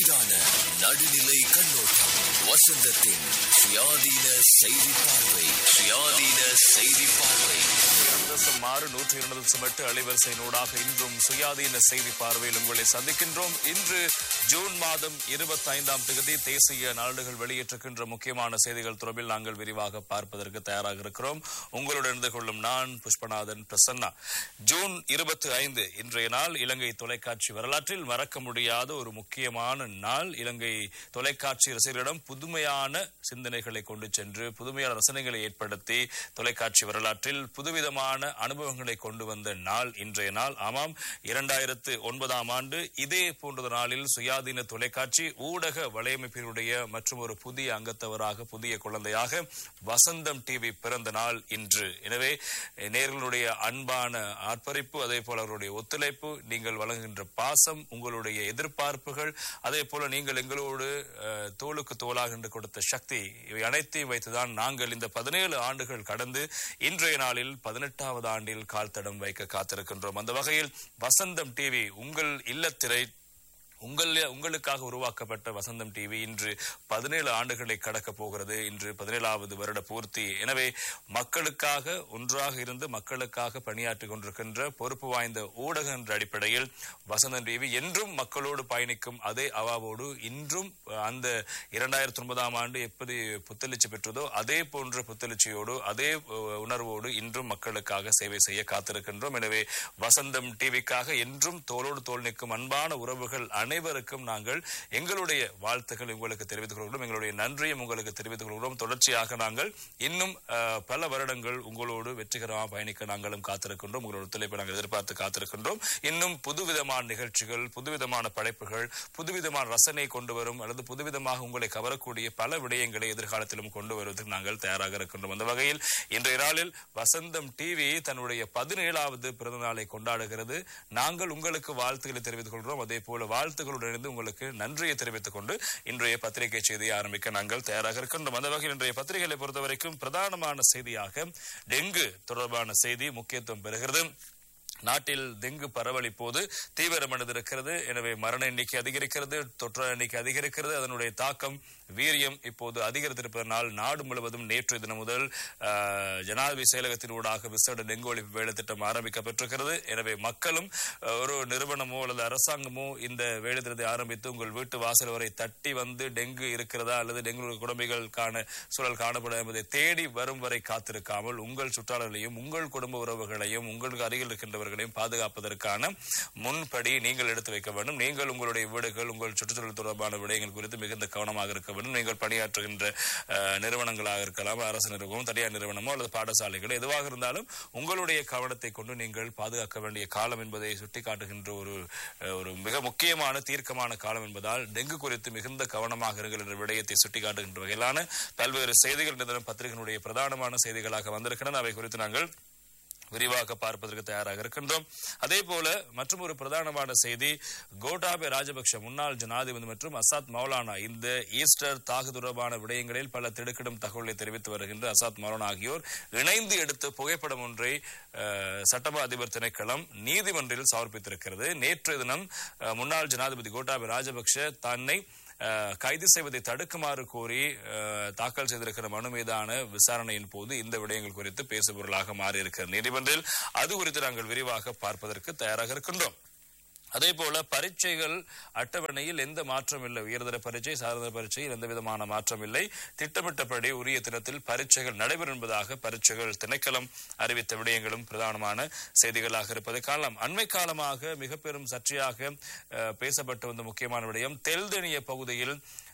சூடான நடுநிலை கண்ணோட்டம். வசந்தத்தின் சுயாதீன செய்தி பார்வை. சுயாதீன செய்தி பார்வை. 102.8 அலைவரிசையினூடாக இன்றும் சுயாதீன செய்தி பார்வையில் உங்களை சந்திக்கின்றோம். இன்று ஜூன் மாதம் 25ஆம் தேதி தேசிய நாளிதழ்கள் வெளியிட்டிருக்கின்ற முக்கியமான செய்திகள் தொடர்பில் நாங்கள் விரிவாக பார்ப்பதற்கு தயாராக இருக்கிறோம். உங்களுடன் இருந்து கொள்ளும் நான் புஷ்பநாதன் பிரசன்னா. ஜூன் 25 இன்றைய நாள் இலங்கை தொலைக்காட்சி வரலாற்றில் மறக்க முடியாத ஒரு முக்கியமான நாள். இலங்கை தொலைக்காட்சி ரசிகர்களிடம் புதுமையான சிந்தனைகளை கொண்டு சென்று புதுமையான ரசனைகளை ஏற்படுத்தி தொலைக்காட்சி வரலாற்றில் புதுவிதமான அனுபவங்களை கொண்டு வந்த நாள் இன்றைய நாள். ஆமாம், 2009ஆம் ஆண்டு இதே போன்ற நாளில் சுயாதீன தொலைக்காட்சி ஊடக வலையமைப்பினுடைய மற்றும் ஒரு புதிய அங்கத்தவராக புதிய குழந்தையாக வசந்தம் டிவி பிறந்த நாள் இன்று. எனவே நேயர்களுடைய அன்பான ஆர்ப்பரிப்பு, அதே போல அவருடைய ஒத்துழைப்பு, நீங்கள் வழங்குகின்ற பாசம், உங்களுடைய எதிர்பார்ப்புகள், அதே போல நீங்கள் எங்களோடு தோளுக்கு தோளாக என்று கொடுத்த சக்தி, இவை அனைத்தையும் வைத்துதான் நாங்கள் இந்த 17 ஆண்டுகள் கடந்து இன்றைய நாளில் 18வது ஆண்டில் கால் தடம் வைக்க காத்திருக்கின்றோம். அந்த வகையில் வசந்தம் டிவி உங்கள் இல்லத்திரை உங்களுக்காக உருவாக்கப்பட்ட வசந்தம் டிவி இன்று 17 ஆண்டுகளை கடக்க போகிறது. இன்று 17வது வருட பூர்த்தி. எனவே மக்களுக்காக ஒன்றாக இருந்து மக்களுக்காக பணியாற்றிக் கொண்டிருக்கின்ற பொறுப்பு வாய்ந்த ஊடகம் என்ற அடிப்படையில் வசந்தம் டிவி என்றும் மக்களோடு பயணிக்கும் அதே அவாவோடு இன்றும் அந்த 2009ஆம் ஆண்டு எப்படி புத்தெழுச்சி பெற்றதோ அதே போன்ற புத்தெழுச்சியோடு அதே உணர்வோடு இன்றும் மக்களுக்காக சேவை செய்ய காத்திருக்கின்றோம். எனவே வசந்தம் டிவிக்காக என்றும் தோளோடு தோள் நிற்கும் அன்பான உறவுகள் அனைவருக்கும் நாங்கள் எங்களுடைய வாழ்த்துக்கள் உங்களுக்கு தெரிவித்துக் கொள்கிறோம். எங்களுடைய நன்றியும் உங்களுக்கு தெரிவித்துக் கொள்கிறோம். தொடர்ச்சியாக நாங்கள் இன்னும் பல வருடங்கள் உங்களோடு வெற்றிகரமாக பயணிக்க நாங்களும் காத்திருக்கின்றோம். உங்களோட ஒத்துழைப்பை நாங்கள் எதிர்பார்த்து காத்திருக்கின்றோம். இன்னும் புதுவிதமான நிகழ்ச்சிகள், புதுவிதமான படைப்புகள், புதுவிதமான ரசனை கொண்டு வரும் அல்லது புதுவிதமாக உங்களை கவரக்கூடிய பல விடயங்களை எதிர்காலத்திலும் கொண்டு வருவதற்கு நாங்கள் தயாராக இருக்கின்றோம். அந்த வகையில் இன்றைய நாளில் வசந்தம் டிவி தன்னுடைய 17வது பிறந்த நாளை கொண்டாடுகிறது. நாங்கள் உங்களுக்கு வாழ்த்துக்களை தெரிவித்துக் கொள்கிறோம். அதே போல வாழ்த்துக்களுடன் இருந்து உங்களுக்கு நன்றியை தெரிவித்துக் கொண்டு இன்றைய பத்திரிகை செய்தியை ஆரம்பிக்க நாங்கள் தயாராக இருக்கின்றோம். அந்த வகையில் இன்றைய பத்திரிகைகளை பொறுத்தவரைக்கும் பிரதானமான செய்தியாக டெங்கு தொடர்பான செய்தி முக்கியத்துவம் பெறுகிறது. நாட்டில் டெங்கு பரவல் இப்போது தீவிரமடைந்திருக்கிறது. எனவே மரண எண்ணிக்கை அதிகரிக்கிறது, தொற்று எண்ணிக்கை அதிகரிக்கிறது. அதனுடைய தாக்கம், வீரியம் இப்போது அதிகரித்திருப்பதனால் நாடு முழுவதும் நேற்று தினம் முதல் ஜனாதிபதி செயலகத்தின் ஊடாக விசேட டெங்கு ஒழிப்பு வேலை திட்டம் ஆரம்பிக்கப்பட்டிருக்கிறது. எனவே மக்களும் ஒரு நிறுவனமோ அல்லது அரசாங்கமோ இந்த வேலை திட்டத்தை ஆரம்பித்து உங்கள் வீட்டு வாசல் வரை தட்டி வந்து டெங்கு இருக்கிறதா அல்லது டெங்கு குடும்பங்களுக்கான சூழல் காணப்படும் என்பதை தேடி வரும் வரை காத்திருக்காமல் உங்கள் சுற்றாளர்களையும் உங்கள் குடும்ப உறவுகளையும் உங்களுக்கு அருகில் இருக்கின்றவர்களையும் பாதுகாப்பதற்கான முன்படி நீங்கள் எடுத்து வைக்க வேண்டும். நீங்கள் உங்களுடைய வீடுகள், உங்கள் சுற்றுச்சூழல் தொடர்பான விடயங்கள் குறித்து மிகுந்த கவனமாக இருக்க வேண்டும். நீங்கள் பணியாற்றுகின்ற நிறுவனங்களாக இருக்கலாம், அரசு நிறுவனம், தனியார் நிறுவனமோ அல்லது பாடசாலைகள் எதுவாக இருந்தாலும் உங்களுடைய கவனத்தை கொண்டு நீங்கள் பாதுகாக்க வேண்டிய காலம் என்பதை சுட்டிக்காட்டுகின்ற ஒரு மிக முக்கியமான தீர்க்கமான காலம் என்பதால் டெங்கு குறித்து மிகுந்த கவனமாக இருங்கள் என்ற விடயத்தை சுட்டிக்காட்டுகின்ற வகையிலான பல்வேறு செய்திகள் தினம் பத்திரிகையினுடைய பிரதானமான செய்திகளாக வந்திருக்கின்றன. அவை குறித்து நாங்கள் விரிவாக பார்ப்பதற்கு தயாராக இருக்கின்றோம். அதே போல மற்றும் ஒரு பிரதானமான செய்தி, கோட்டாபய ராஜபக்ஷ முன்னாள் ஜனாதிபதி மற்றும் அசாத் மௌலானா இந்த ஈஸ்டர் தாக்குதல் தொடர்பான விடயங்களில் பல திடுக்கிடும் தகவலை தெரிவித்து வருகின்ற அசாத் மௌலானா ஆகியோர் இணைந்து எடுத்த புகைப்படம் ஒன்றை சட்டமா அதிபர் திணைக்களம் நீதிமன்றில் சமர்ப்பித்திருக்கிறது. நேற்று தினம் முன்னாள் ஜனாதிபதி கோட்டாபய ராஜபக்ஷ தன்னை கைது செய்வதை தடுக்குமாறு கோரி தாக்கல் செய்திருக்கிற மனு மீதான விசாரணையின் போது இந்த விடயங்கள் குறித்து பேசுபொருளாக மாறியிருக்கிற நீதிமன்றில் அது குறித்து நாங்கள் விரிவாக பார்ப்பதற்கு தயாராக இருக்கின்றோம். அதே போல பரீட்சைகள் அட்டவணையில் எந்த மாற்றம் இல்லை. உயர்தர பரீட்சை, சாதாரண பரீட்சையில் எந்த விதமான மாற்றம் இல்லை. திட்டமிட்டபடி உரிய தினத்தில் பரீட்சைகள் நடைபெறும் என்பதாக பரீட்சைகள் திணைக்களம் அறிவித்த விடயங்களும் பிரதானமான செய்திகளாக இருப்பதை காணலாம். அண்மை காலமாக மிக பெரும் சர்ச்சையாக பேசப்பட்டு வந்த முக்கியமான விடயம், தெல்தெனிய பகுதியில்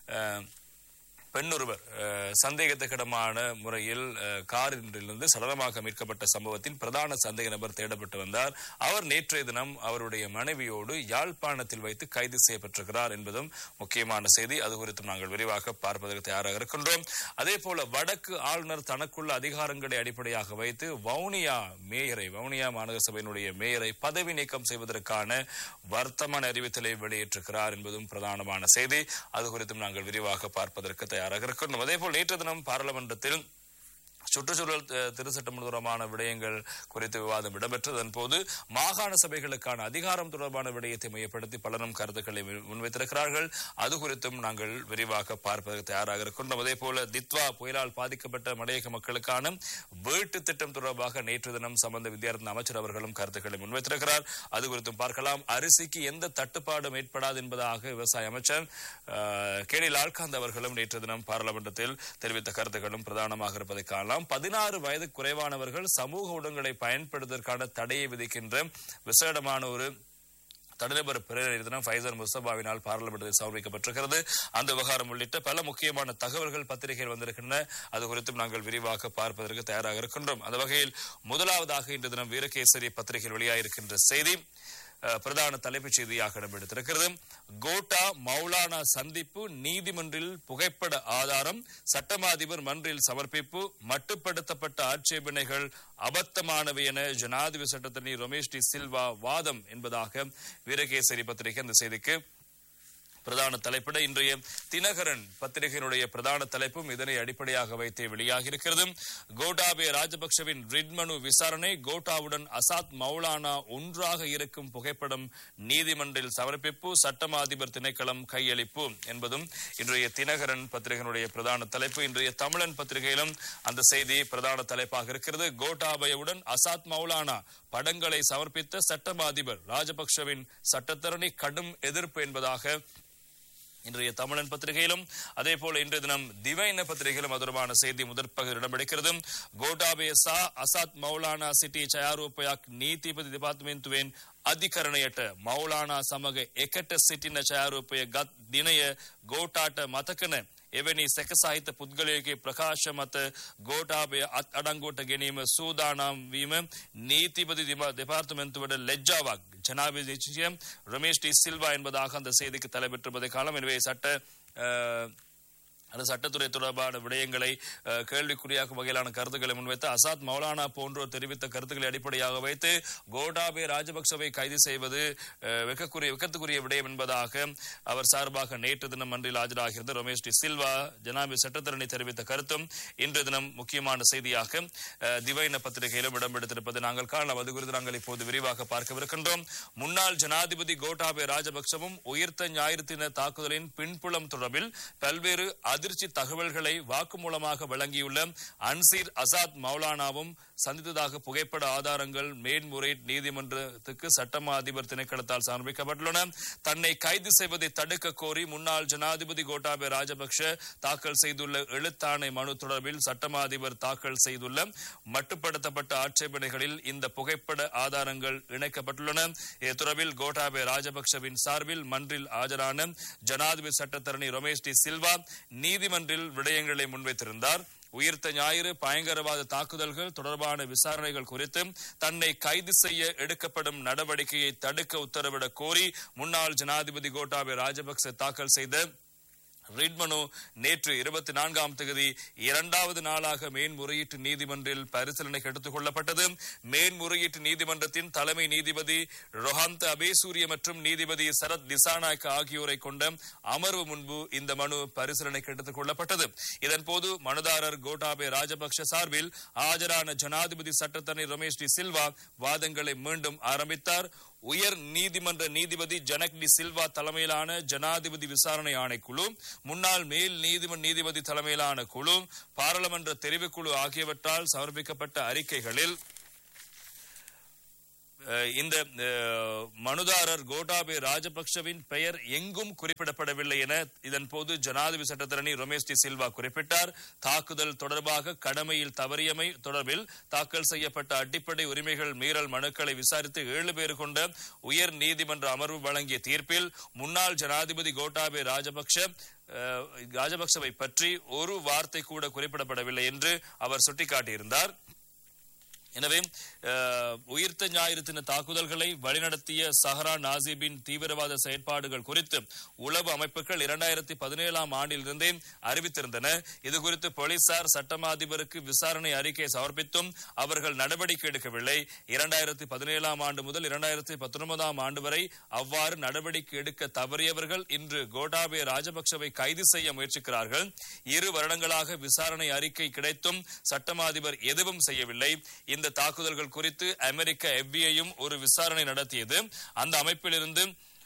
பெண்ணொருவர் சந்தேகத்துக்கிடமான முறையில் காரிலிருந்து சடலமாக மீட்கப்பட்ட சம்பவத்தின் பிரதான சந்தேக நபர் தேடப்பட்டு வந்தார். அவர் நேற்றைய தினம் அவருடைய மனைவியோடு யாழ்ப்பாணத்தில் வைத்து கைது செய்யப்பட்டிருக்கிறார் என்பதும் முக்கியமான செய்தி. அது குறித்தும் நாங்கள் விரிவாக பார்ப்பதற்கு தயாராக இருக்கின்றோம். அதே போல வடக்கு ஆளுநர் தனக்குள்ள அதிகாரங்களை அடிப்படையாக வைத்து வவுனியா மாநகர சபையினுடைய மேயரை பதவி நீக்கம் செய்வதற்கான வர்த்தமான அறிவித்தலை வெளியிட்டிருக்கிறார் என்பதும் பிரதானமான செய்தி. அது குறித்தும் நாங்கள் விரிவாக பார்ப்பதற்கு தயாராக இருக்கின்றோம். அதே போல் நேற்று தினம் பாராளுமன்றத்தில் சுற்றுச்சூழல் திருச்சட்டம் தொடர்பான விடயங்கள் குறித்து விவாதம் இடம்பெற்றதன் போது மாகாண சபைகளுக்கான அதிகாரம் தொடர்பான விடயத்தை மையப்படுத்தி பலரும் கருத்துக்களை முன்வைத்திருக்கிறார்கள். அது குறித்தும் நாங்கள் விரிவாக பார்ப்பதற்கு தயாராக இருக்கின்றோம். அதே போல தித்வா புயலால் பாதிக்கப்பட்ட மலையக மக்களுக்கான வீட்டு திட்டம் தொடர்பாக நேற்று தினம் சம்பந்த வித்யாரத்ன அமைச்சர் அவர்களும் கருத்துக்களை முன்வைத்திருக்கிறார். அது குறித்தும் பார்க்கலாம். அரிசிக்கு எந்த தட்டுப்பாடும் ஏற்படாது என்பதாக விவசாய அமைச்சர் கேடி லால்காந்த் அவர்களும் நேற்று தினம் பாராளுமன்றத்தில் தெரிவித்த கருத்துக்களும் பிரதானமாக இருப்பதை காணலாம். 16 வயது குறைவானவர்கள் சமூக ஊடகங்களை பயன்படுத்துவதற்கான தடையை விதிக்கின்ற விசேடமான ஒரு தனிநபர் பிரேரணை ஃபைசர் முஸ்தபாவினால் பாராளுமன்றத்தில் சமர்ப்பிக்கப்பட்டிருக்கிறது. அந்த விவகாரம் உள்ளிட்ட பல முக்கியமான தகவல்கள் பத்திரிகையில் வந்திருக்கின்றன. அது குறித்தும் நாங்கள் விரிவாக பார்ப்பதற்கு தயாராக இருக்கின்றோம். அந்த வகையில் முதலாவதாக இன்று தினம் வீரகேசரி பத்திரிகையில் வெளியாகிருக்கின்ற செய்தி பிரதான தலைப்புச் செய்தியாக இடம்பெடுத்திருக்கிறது. கோட்டா மௌலானா சந்திப்பு, நீதிமன்றில் புகைப்பட ஆதாரம், சட்டமா அதிபர் மன்றில் சமர்ப்பிப்பு, மட்டுப்படுத்தப்பட்ட ஆட்சேபனைகள் அபத்தமானவை என ஜனாதிபதி சட்டத்தரணி ரமேஷ் டி சில்வா வாதம் என்பதாக வீரகேசரி பத்திரிகை அந்த செய்திக்கு பிரதான தலைப்பிட இன்றைய தினகரன் பத்திரிகையினுடைய பிரதான தலைப்பும் இதனை அடிப்படையாக வைத்தே வெளியாகியிருக்கிறது. கோட்டாபய ராஜபக்சவின் ரிட் மனு விசாரணை, கோட்டாவுடன் அசாத் மௌலானா ஒன்றாக இருக்கும் புகைப்படம் நீதிமன்றில் சமர்ப்பிப்பு, சட்டமா அதிபர் திணைக்களம் கையளிப்பு என்பதும் இன்றைய தினகரன் பத்திரிகையினுடைய பிரதான தலைப்பு. இன்றைய தமிழன் பத்திரிகையிலும் அந்த செய்தி பிரதான தலைப்பாக இருக்கிறது. கோட்டாபயவுடன் அசாத் மௌலானா படங்களை சமர்ப்பித்த சட்டமா அதிபர் ராஜபக்சவின் சட்டத்தரணி கடும் எதிர்ப்பு என்பதாக இன்றைய தமிழன் பத்திரிகையிலும் அதே போல இன்றைய தினம் திவைன பத்திரிகையிலும் தொடர்பான செய்தி முதற்பகுதியில் இடம்பெடுக்கிறது. கோட்டாபய சா අසත් මෞලානා සිටි ඡායාරූපයක් නීතිපති දෙපාර්තමේන්තුවෙන් අධිකරණයට මෞලානා සමග එකට සිටින ඡායාරූපය ගත් දිනය ගෝඨාට මතකන එවැනි සැකසහිත පුද්ගලයෙකුගේ ප්‍රකාශ මත ගෝඨාභය අත්අඩංගුවට ගැනීම සූදානම් වීම நீதிபதி දෙපාර්තමේන්තුවට ලැජ්ජාවක් ஜனாதிபதி ரமேஷ் டி சில்வா என்பதாக அந்த செய்திக்கு தலைப்பெற்றிருப்பதை காலம். எனவே அந்த சட்டத்துறை தொடர்பான விடயங்களை கேள்விக்குறியாக்கும் வகையிலான கருத்துக்களை முன்வைத்து அசாத் மௌலானா போன்றோர் தெரிவித்த கருத்துக்களை அடிப்படையாக வைத்து கோட்டாபய ராஜபக்சவை கைது செய்வது வெக்கத்துக்குரிய விடயம் என்பதாக அவர் சார்பாக நேற்று தினம் மன்றில் ஆஜராகிறது ரமேஷ் டி சில்வா ஜனாதிபதி சட்டத்தரணி தெரிவித்த கருத்தும் இன்று தினம் முக்கியமான செய்தியாக திவைன பத்திரிகையிலும் இடம்பெடுத்திருப்பதை நாங்கள் காணலாம். அது குறித்து நாங்கள் இப்போது விரிவாக பார்க்கவிருக்கின்றோம். முன்னாள் ஜனாதிபதி கோட்டாபய ராஜபக்சவும் உயிர்த்த ஞாயிறு தின தாக்குதலின் பின்புலம் தொடர்பில் பல்வேறு அதிர்ச்சி தகவல்களை வாக்குமூலமாக வழங்கியுள்ள அன்சீர் அசாத் மௌலானாவும் சந்தித்ததாக புகைப்பட ஆதாரங்கள் மேன்முறையீட்டு நீதிமன்றத்துக்கு சட்டமா அதிபர் திணைக்களத்தால் சமர்ப்பிக்கப்பட்டுள்ளன. தன்னை கைது செய்வதை தடுக்க கோரி முன்னாள் ஜனாதிபதி கோட்டாபய ராஜபக்ஷ தாக்கல் செய்துள்ள எழுத்தாணை மனு தொடர்பில் சட்டமா அதிபர் தாக்கல் செய்துள்ள மட்டுப்படுத்தப்பட்ட ஆட்சேபனைகளில் இந்த புகைப்பட ஆதாரங்கள் இணைக்கப்பட்டுள்ளன. இது தொடர்பில் கோட்டாபய ராஜபக்ஷவின் சார்பில் மன்றில் ஆஜரான ஜனாதிபதி சட்டத்தரணி ரமேஷ் டி சில்வா நீதிமன்றில் விடயங்களை முன்வைத்திருந்தார். உயிர்த்த ஞாயிறு பயங்கரவாத தாக்குதல்கள் தொடர்பான விசாரணைகள் குறித்து தன்னை கைது செய்ய எடுக்கப்படும் நடவடிக்கையை தடுக்க உத்தரவிடக் கோரி முன்னாள் ஜனாதிபதி கோட்டாபய ராஜபக்ச தாக்கல் செய்த ரிட் மனு நேற்று 24ஆம் தேதி இரண்டாவது நாளாக மேன்முறையீட்டு நீதிமன்றில் பரிசீலனைக்கு எடுத்துக் கொள்ளப்பட்டது. மேன்முறையீட்டு நீதிமன்றத்தின் தலைமை நீதிபதி ரொஹாந்த் அபேசூரிய மற்றும் நீதிபதி சரத் திசாநாயக்க ஆகியோரை கொண்ட அமர்வு முன்பு இந்த மனு பரிசீலனைக்கு எடுத்துக் கொள்ளப்பட்டது. இதன்போது மனுதாரர் கோட்டாபய ராஜபக்ஷ சார்பில் ஆஜரான ஜனாதிபதி சட்டத்தரணி ரமேஷ் டி சில்வா வாதங்களை மீண்டும் ஆரம்பித்தார். உயர் நீதிமன்ற நீதிபதி ஜனக் டி சில்வா தலைமையிலான ஜனாதிபதி விசாரணை ஆணைக்குழு, முன்னாள் மேல் நீதிபதி தலைமையிலான குழு, பாராளுமன்ற தெரிவுக்குழு ஆகியவற்றால் சமர்ப்பிக்கப்பட்ட அறிக்கைகளில் இந்த மனுதாரர் கோட்டாபய ராஜபக்சவின் பெயர் எங்கும் குறிப்பிடப்படவில்லை என இதன் போது ஜனாதிபதி சட்டத்தரணி ரமேஷ் டி சில்வா குறிப்பிட்டார். தாக்குதல் தொடர்பாக கடமையில் தவறியமை தொடர்பில் தாக்கல் செய்யப்பட்ட அடிப்படை உரிமைகள் மீறல் மனுக்களை விசாரித்து 7 பேர் கொண்ட உயர் நீதிமன்ற அமர்வு வழங்கிய தீர்ப்பில் முன்னாள் ஜனாதிபதி கோட்டாபய ராஜபக்சவை பற்றி ஒரு வார்த்தை கூட குறிப்பிடப்படவில்லை என்று அவர் சுட்டிக்காட்டியிருந்தார். எனவே உயிர்த்த ஞாயிறு தின தாக்குதல்களை வழிநடத்திய சஹரா நாசிபின் தீவிரவாத செயற்பாடுகள் குறித்து உளவு அமைப்புகள் 2017 ஆண்டிலிருந்தே அறிவித்திருந்தன. இதுகுறித்து போலீசார் சட்டமா அதிபருக்கு விசாரணை அறிக்கை சமர்ப்பித்தும் அவர்கள் நடவடிக்கை எடுக்கவில்லை. 2017 ஆண்டு முதல் 2019 ஆண்டு வரை அவ்வாறு நடவடிக்கை எடுக்க தவறியவர்கள் இன்று கோட்டாபய ராஜபக்சவை கைது செய்ய முயற்சிக்கிறார்கள். 2 வருடங்களாக விசாரணை அறிக்கை கிடைத்தும் சட்டமா அதிபர் எதுவும் செய்யவில்லை. இந்த தாக்குதல்கள் குறித்து அமெரிக்க FBI-யும் ஒரு விசாரணை நடத்தியது. அந்த அமைப்பிலிருந்து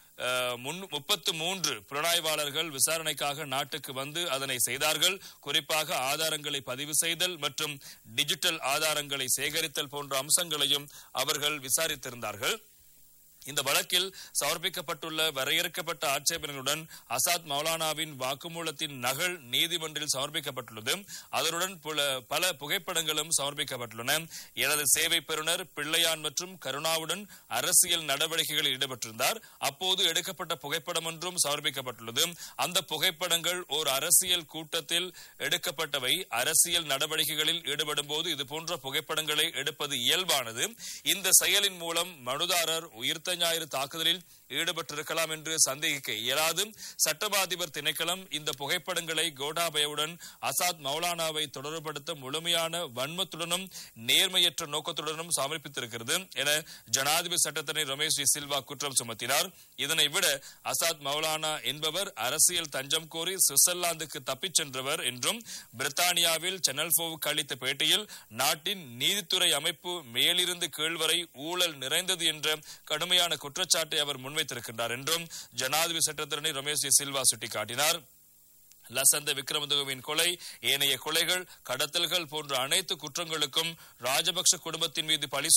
33 புலனாய்வாளர்கள் விசாரணைக்காக நாட்டுக்கு வந்து அதனை செய்தார்கள். குறிப்பாக ஆதாரங்களை பதிவு செய்தல் மற்றும் டிஜிட்டல் ஆதாரங்களை சேகரித்தல் போன்ற அம்சங்களையும் அவர்கள் விசாரித்திருந்தார்கள். இந்த வழக்கில் சமர்ப்பிக்கப்பட்டுள்ள வரையறுக்கப்பட்ட ஆட்சேபனைகளுடன் அசாத் மௌலானாவின் வாக்குமூலத்தின் நகல் நீதிமன்றில் சமர்ப்பிக்கப்பட்டுள்ளது. அதனுடன் பல புகைப்படங்களும் சமர்ப்பிக்கப்பட்டுள்ளன. எனது சேவை பெறுநர் பிள்ளையான் மற்றும் கருணாவுடன் அரசியல் நடவடிக்கைகளில் ஈடுபட்டிருந்தார். அப்போது எடுக்கப்பட்ட புகைப்படம் ஒன்றும் சமர்ப்பிக்கப்பட்டுள்ளது. அந்த புகைப்படங்கள் ஓர் அரசியல் கூட்டத்தில் எடுக்கப்பட்டவை. அரசியல் நடவடிக்கைகளில் ஈடுபடும் போது இதுபோன்ற புகைப்படங்களை எடுப்பது இயல்பானது. இந்த செயலின் மூலம் மனுதாரர் உயிர்த்த ஞாயிறு தாக்குதலில் ஈடுபட்டிருக்கலாம் என்று சந்தேகிக்க இயலாது. சட்டமா அதிபர் திணைக்களம் இந்த புகைப்படங்களை கோட்டாபயவுடன் அசாத் மௌலானாவை தொடர்புபடுத்த முழுமையான வன்மத்துடனும் நேர்மையற்ற நோக்கத்துடனும் சமர்ப்பித்திருக்கிறது என ஜனாதிபதி சட்டத்தரணி ரமேஷ் டி சில்வா குற்றம் சுமத்தினார். இதனை விட அசாத் மௌலானா என்பவர் அரசியல் தஞ்சம் கோரி சுவிட்சர்லாந்துக்கு தப்பிச் சென்றவர் என்றும் பிரித்தானியாவில் சேனல் 4க்கு அளித்த பேட்டியில் நாட்டின் நீதித்துறை அமைப்பு மேலிருந்து கீழ் வரை ஊழல் நிறைந்தது என்ற கடுமையான குற்றச்சாட்டை அவர் முன்வைத்திருக்கின்றார் என்றும் ஜனாதிபதி சட்டத்தரணி ரமேஷ் டி சில்வா சுட்டிக்காட்டினார். லசந்த விக்ரமதுங்கவின் கொலை, ஏனைய கொலைகள், கடத்தல்கள் போன்ற அனைத்து குற்றங்களுக்கும் ராஜபக்ஷ குடும்பத்தின் மீது பழி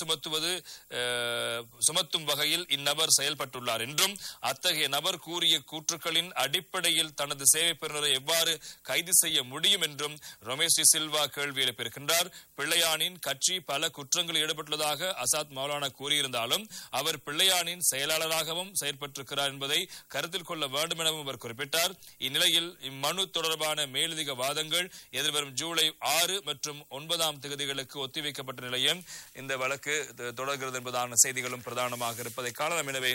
சுமத்தும் வகையில் இந்நபர் செயல்பட்டுள்ளார் என்றும் அத்தகைய நபர் கூறிய கூற்றுக்களின் அடிப்படையில் தனது சேவை பெறுநரை எவ்வாறு கைது செய்ய முடியும் என்றும் ரமேஷ் டி சில்வா கேள்வி எழுப்பியிருக்கின்றார். பிள்ளையானின் கட்சி பல குற்றங்களில் ஈடுபட்டுள்ளதாக அசாத் மௌலானா கூறியிருந்தாலும் அவர் பிள்ளையானின் செயலாளராகவும் செயற்பட்டிருக்கிறார் என்பதை கருத்தில் கொள்ள வேண்டும் எனவும் அவர் குறிப்பிட்டார். இந்நிலையில் இம்மனு தொடர்பான மேலதிக வாதங்கள் எதிர்வரும் ஜூலை 6 மற்றும் 9 தேதிகளுக்கு ஒத்திவைக்கப்பட்ட நிலையில் இந்த வழக்கு தொடர்கிறது என்பதான செய்திகளும் பிரதானமாக இருப்பதை காணலாம். எனவே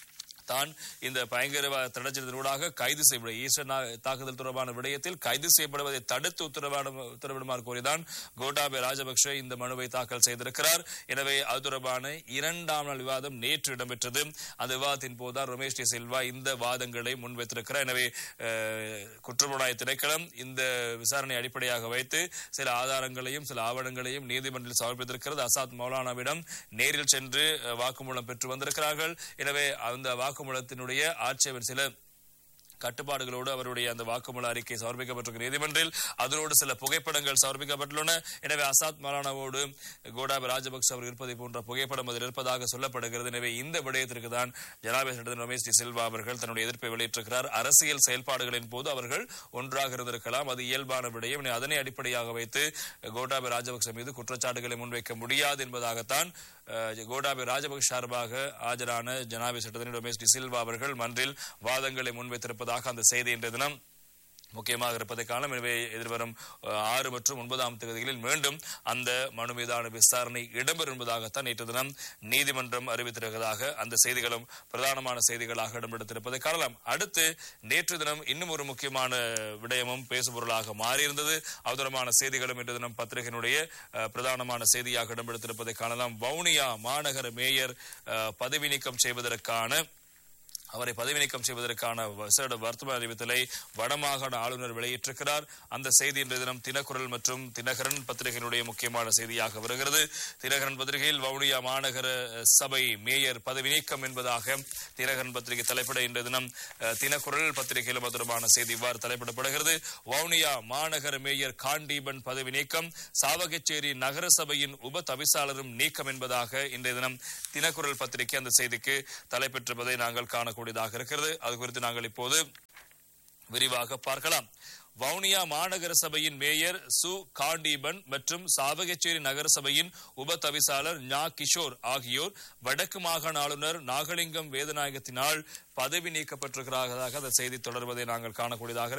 தான் இந்த பயங்கரவாத தடைச்சட்டத்தினூடாக கைது செய்யப்பட ஈஸ்டர் தாக்குதல் தொடர்பான விடயத்தில் கைது செய்யப்படுவதை தடுத்து உத்தரவிடுமாறு கோரிதான் கோட்டாபய ராஜபக்ஷ இந்த மனுவை தாக்கல் செய்திருக்கிறார். எனவே அது தொடர்பான 2ஆம் நாள் விவாதம் நேற்று இடம்பெற்றது. அந்த விவாதத்தின் போதுதான் ரமேஷ் டி சில்வா இந்த வாதங்களை முன்வைத்திருக்கிறார். எனவே குற்றப்புலனாய்வு திணைக்களம் இந்த விசாரணை அடிப்படையாக வைத்து சில ஆதாரங்களையும் சில ஆவணங்களையும் நீதிமன்றில் சமர்ப்பித்திருக்கிறது. அசாத் மௌலானாவிடம் நேரில் சென்று வாக்குமூலம் பெற்று வந்திருக்கிறார்கள். எனவே அந்த வாக்குமூலத்தினுடைய ஆட்சேபன் சில கட்டுப்பாடுகளோடு அவருடைய அந்த வாக்குமூல அறிக்கை சமர்ப்பிக்கப்பட்டிருக்கிற நீதிமன்றில் அதனோடு சில புகைப்படங்கள் சமர்ப்பிக்கப்பட்டுள்ளன. எனவே அசாத் மௌலானாவோடு கோட்டாபய ராஜபக்ச அவர் இருப்பதை போன்ற புகைப்படம் அதில் இருப்பதாக சொல்லப்படுகிறது. எனவே இந்த விடயத்திற்கு தான் ஜனாதிபதி சட்டத்தரணி ரமேஷ் டி சில்வா அவர்கள் தன்னுடைய எதிர்ப்பை வெளியிட்டிருக்கிறார். அரசியல் செயல்பாடுகளின் போது அவர்கள் ஒன்றாக இருந்திருக்கலாம், அது இயல்பான விடயம். அதனை அடிப்படையாக வைத்து கோட்டாபய ராஜபக்ச மீது குற்றச்சாட்டுகளை முன்வைக்க முடியாது என்பதாகத்தான் கோட்டாபய ராஜபக்ச சார்பாக ஆஜரான ஜனாதிபதி சட்டத்தரணி ரமேஷ் டி சில்வா அவர்கள் மன்றில் வாதங்களை முன்வைத்திருப்பதாக அந்த செய்தி இன்றைய தினம் முக்கியமாக இருப்பதை காலம். எனவே எதிர்வரும் 6 மற்றும் 9 தேதிகளில் மீண்டும் அந்த மனு மீதான விசாரணை இடம்பெறும் என்பதாகத்தான் நேற்று தினம் நீதிமன்றம் அறிவித்திருப்பதாக அந்த செய்திகளும் பிரதானமான செய்திகளாக இடம்பெடுத்திருப்பதை காணலாம். அடுத்து நேற்று தினம் இன்னும் ஒரு முக்கியமான விடயமும் பேசுபொருளாக மாறியிருந்தது. அவதரமான செய்திகளும் இன்று தினம் பத்திரிகையினுடைய பிரதானமான செய்தியாக இடம்பெடுத்திருப்பதை காணலாம். வவுனியா மாநகர மேயர் பதவி நீக்கம் செய்வதற்கான அவரை பதவி நீக்கம் செய்வதற்கான விசேட வர்த்தமானி அறிவித்தலை வடமாகாண ஆளுநர் வெளியிட்டிருக்கிறார். அந்த செய்தி இன்றைய தினம் தினக்குரல் மற்றும் தினகரன் பத்திரிகையினுடைய முக்கியமான செய்தியாக வருகிறது. தினகரன் பத்திரிகையில் வவுனியா மாநகர சபை மேயர் பதவி நீக்கம் என்பதாக தினகரன் பத்திரிகை தலைப்பிட இன்றைய தினம் தினக்குரல் பத்திரிகையிலும் தொடர்பான செய்தி இவ்வாறு தலைப்பிடப்படுகிறது. வவுனியா மாநகர மேயர் காண்டீபன் பதவி நீக்கம், சாவகச்சேரி நகர சபையின் உப தவிசாளரும் நீக்கம் என்பதாக இன்றைய தினம் தினக்குரல் பத்திரிகை அந்த செய்திக்கு தலைப்பெற்றிருப்பதை நாங்கள் காண இருக்கிறது. அது குறித்து நாங்கள் இப்போது விரிவாக பார்க்கலாம். வவுனியா மாநகர சபையின் மேயர் சு காண்டீபன் மற்றும் சாவகச்சேரி நகர சபையின் உப தவிசாளர் ஞா கிஷோர் ஆகியோர் வடக்கு மாகாண ஆளுநர் நாகலிங்கம் வேதநாயகத்தினால் பதவி நீக்கப்பட்டிருக்கிறார்கள். அந்த செய்தி தொடர்வதை நாங்கள் காணக்கூடியதாக